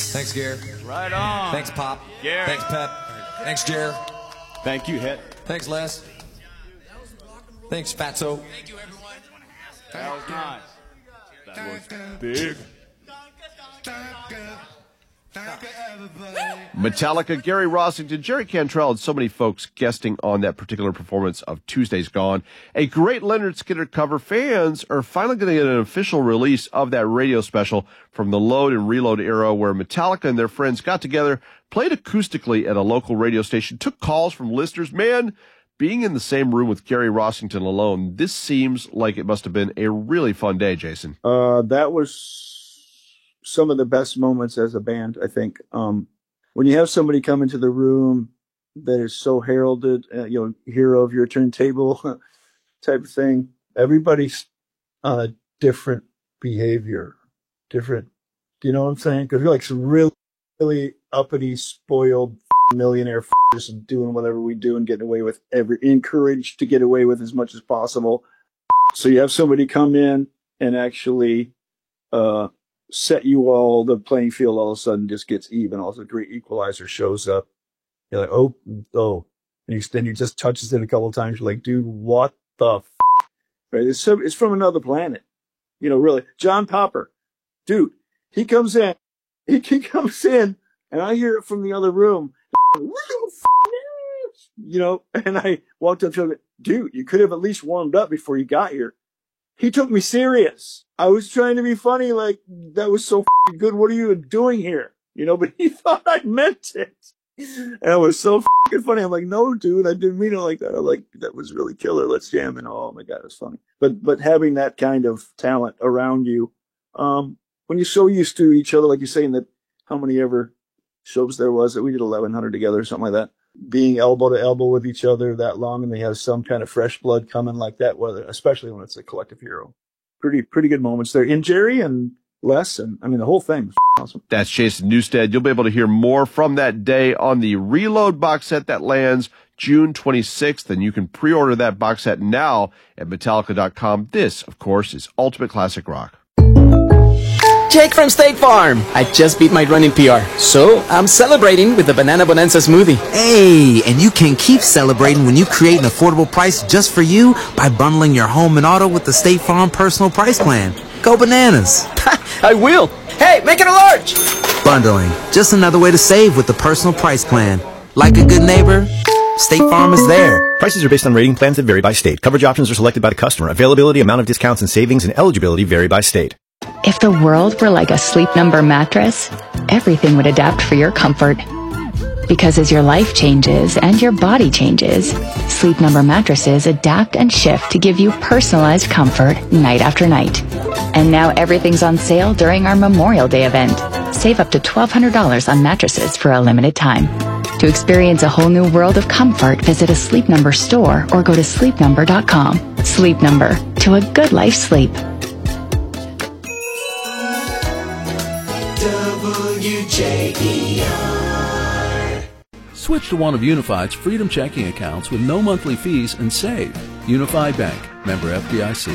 Thanks, Gare. Right on. Thanks, Pop. Gare. Thanks, Pep. Thanks, Jer. Thank you, Het. Thanks, Les. Thanks, Fatso. Thank you, everyone. That was nice. That was big. Metallica, Gary Rossington, Jerry Cantrell, and so many folks guesting on that particular performance of Tuesday's Gone. A great Leonard Skinner cover. Fans are finally going to get an official release of that radio special from the Load and Reload era where Metallica and their friends got together, played acoustically at a local radio station, took calls from listeners. Man, being in the same room with Gary Rossington alone, this seems like it must have been a really fun day, Jason. That was some of the best moments as a band, I think. When you have somebody come into the room that is so heralded, hero of your turntable type of thing, everybody's different behavior, different, you know what I'm saying? Because you're like some really, really uppity, spoiled millionaire f***ers and doing whatever we do and getting away with encouraged to get away with as much as possible. So you have somebody come in and actually set you all, the playing field all of a sudden just gets even. Also, the great equalizer shows up. You're like, oh. And then he just touches it a couple of times. You're like, dude, what the f***? Right? It's from another planet. Really. John Popper. Dude, he comes in, and I hear it from the other room. And I walked up to him, dude, you could have at least warmed up before you got here. He took me serious. I was trying to be funny, like, that was so good. What are you doing here? But he thought I meant it. And it was so funny. I'm like, no, dude, I didn't mean it like that. I'm like, that was really killer. Let's jam. And oh my God, it was funny. But having that kind of talent around you, when you're so used to each other, like you're saying that how many ever shows there was that we did 1,100 together or something like that, being elbow to elbow with each other that long, and they have some kind of fresh blood coming like that, especially when it's a collective hero. Pretty good moments there in Jerry and Les, and I mean the whole thing was awesome. That's Jason Newsted. You'll be able to hear more from that day on the Reload box set that lands June 26th, and you can pre-order that box set now at Metallica.com. This, of course, is Ultimate Classic Rock. Jake from State Farm. I just beat my running PR, so I'm celebrating with the Banana Bonanza smoothie. Hey, and you can keep celebrating when you create an affordable price just for you by bundling your home and auto with the State Farm Personal Price Plan. Go bananas. I will. Hey, make it a large. Bundling, just another way to save with the Personal Price Plan. Like a good neighbor, State Farm is there. Prices are based on rating plans that vary by state. Coverage options are selected by the customer. Availability, amount of discounts and savings, and eligibility vary by state. If the world were like a Sleep Number mattress, everything would adapt for your comfort. Because as your life changes and your body changes, Sleep Number mattresses adapt and shift to give you personalized comfort night after night. And now everything's on sale during our Memorial Day event. Save up to $1,200 on mattresses for a limited time. To experience a whole new world of comfort, visit a Sleep Number store or go to sleepnumber.com. Sleep Number, to a good life sleep. WJBR. Switch to one of Unified's Freedom checking accounts with no monthly fees and save. Unified Bank, member FDIC.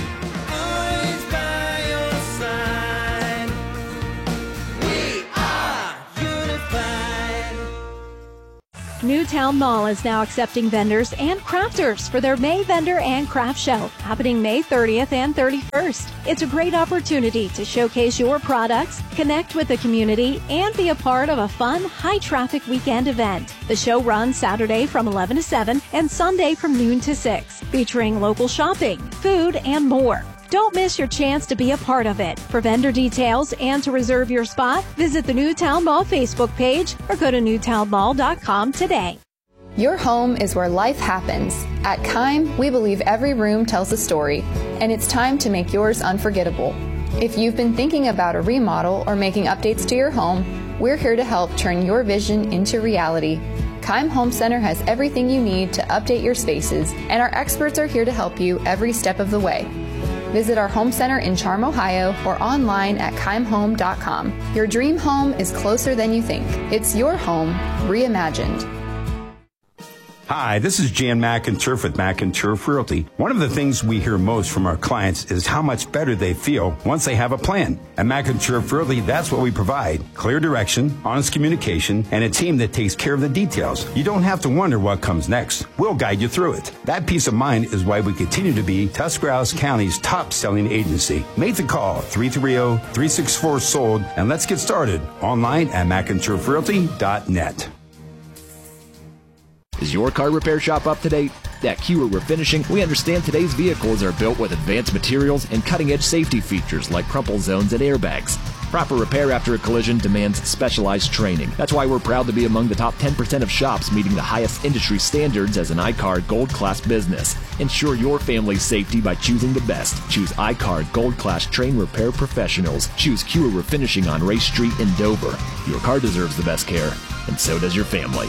Newtown Mall is now accepting vendors and crafters for their May Vendor and Craft Show, happening May 30th and 31st. It's a great opportunity to showcase your products, connect with the community, and be a part of a fun, high-traffic weekend event. The show runs Saturday from 11 to 7 and Sunday from noon to 6, featuring local shopping, food, and more. Don't miss your chance to be a part of it. For vendor details and to reserve your spot, visit the Newtown Mall Facebook page or go to newtownmall.com today. Your home is where life happens. At Keim, we believe every room tells a story, and it's time to make yours unforgettable. If you've been thinking about a remodel or making updates to your home, we're here to help turn your vision into reality. Keim Home Center has everything you need to update your spaces, and our experts are here to help you every step of the way. Visit our home center in Charm, Ohio, or online at keimhome.com. Your dream home is closer than you think. It's your home reimagined. Hi, this is Jan McInturf with McInturf Realty. One of the things we hear most from our clients is how much better they feel once they have a plan. At McInturf Realty, that's what we provide. Clear direction, honest communication, and a team that takes care of the details. You don't have to wonder what comes next. We'll guide you through it. That peace of mind is why we continue to be Tuscarawas County's top-selling agency. Make the call, 330-364-SOLD, and let's get started. Online at McInturfRealty.net. Is your car repair shop up to date? At Kewer Refinishing, we understand today's vehicles are built with advanced materials and cutting-edge safety features like crumple zones and airbags. Proper repair after a collision demands specialized training. That's why we're proud to be among the top 10% of shops meeting the highest industry standards as an iCard Gold Class business. Ensure your family's safety by choosing the best. Choose iCard Gold Class trained repair professionals. Choose Kewer Refinishing on Race Street in Dover. Your car deserves the best care, and so does your family.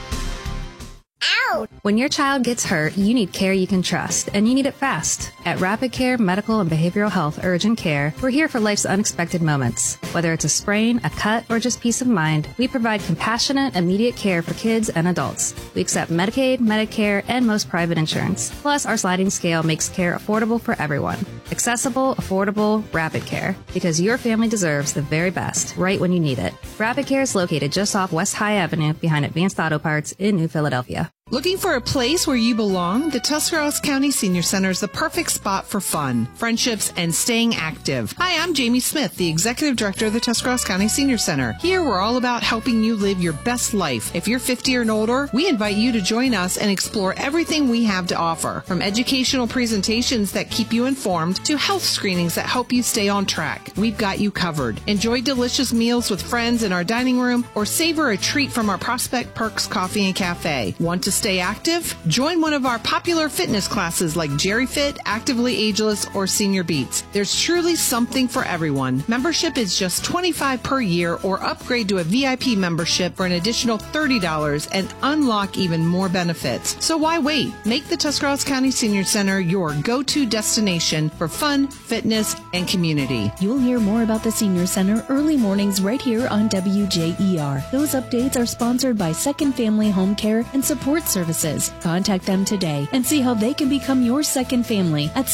When your child gets hurt, you need care you can trust, and you need it fast. At Rapid Care Medical and Behavioral Health Urgent Care, we're here for life's unexpected moments. Whether it's a sprain, a cut, or just peace of mind, we provide compassionate, immediate care for kids and adults. We accept Medicaid, Medicare, and most private insurance. Plus, our sliding scale makes care affordable for everyone. Accessible, affordable, Rapid Care. Because your family deserves the very best, right when you need it. Rapid Care is located just off West High Avenue behind Advanced Auto Parts in New Philadelphia. Looking for a place where you belong? The Tuscarawas County Senior Center is the perfect spot for fun, friendships, and staying active. Hi, I'm Jamie Smith, the Executive Director of the Tuscarawas County Senior Center. Here, we're all about helping you live your best life. If you're 50 or older, we invite you to join us and explore everything we have to offer, from educational presentations that keep you informed to health screenings that help you stay on track. We've got you covered. Enjoy delicious meals with friends in our dining room or savor a treat from our Prospect Perks Coffee and Cafe. Want to stay active? Join one of our popular fitness classes like Jerry Fit, Actively Ageless, or Senior Beats. There's truly something for everyone. Membership is just $25 per year, or upgrade to a VIP membership for an additional $30 and unlock even more benefits. So why wait? Make the Tuscarawas County Senior Center your go-to destination for fun, fitness, and community. You'll hear more about the Senior Center early mornings right here on WJER. Those updates are sponsored by Second Family Home Care and Support Services. Contact them today and see how they can become your second family at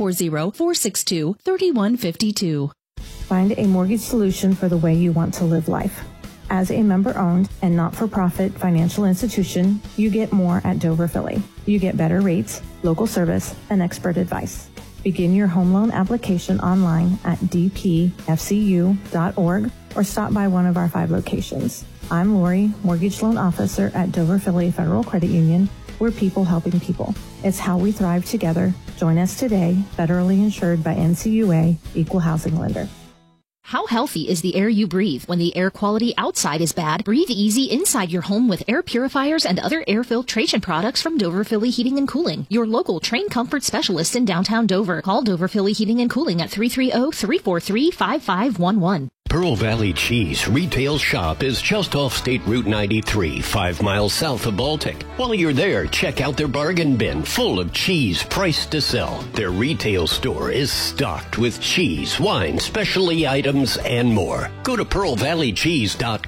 740-462-3152. Find a mortgage solution for the way you want to live life. As a member-owned and not-for-profit financial institution, you get more at Dover Philly. You get better rates, local service, and expert advice. Begin your home loan application online at dpfcu.org or stop by one of our 5 locations. I'm Lori, Mortgage Loan Officer at Dover Philly Federal Credit Union. We're people helping people. It's how we thrive together. Join us today, federally insured by NCUA, Equal Housing Lender. How healthy is the air you breathe? When the air quality outside is bad, breathe easy inside your home with air purifiers and other air filtration products from Dover Philly Heating and Cooling. Your local trained comfort specialist in downtown Dover. Call Dover Philly Heating and Cooling at 330-343-5511. Pearl Valley Cheese retail shop is just off State Route 93, 5 miles south of Baltic. While you're there, check out their bargain bin full of cheese priced to sell. Their retail store is stocked with cheese, wine, specialty items, and more. Go to pearlvalleycheese.com.